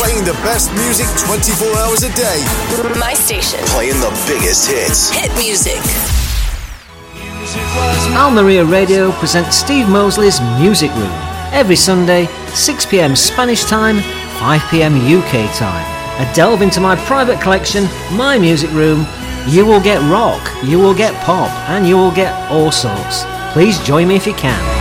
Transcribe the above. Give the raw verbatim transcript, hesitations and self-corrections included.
Playing the best music twenty-four hours a day. My station. Playing the biggest hits. Hit music. Almeria Radio presents Steve Mosley's Music Room. Every Sunday, six p.m. Spanish time, five p.m. U K time. A delve into my private collection, my music room. You will get rock, you will get pop, and you will get all sorts. Please join me if you can.